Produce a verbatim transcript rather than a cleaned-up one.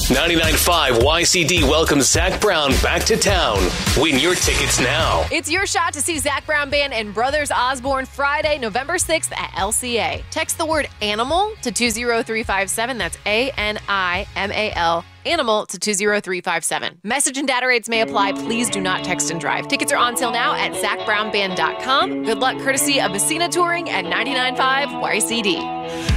ninety-nine point five Y C D welcomes Zach Brown back to town. Win your tickets now. It's your shot to see Zach Brown Band and Brothers Osborne Friday, November sixth at L C A. Text the word ANIMAL to two zero three five seven. That's A N I M A L. Animal to two zero three five seven. Message and data rates may apply. Please do not text and drive. Tickets are on sale now at zach brown band dot com. Good luck courtesy of Messina Touring at ninety-nine point five Y C D.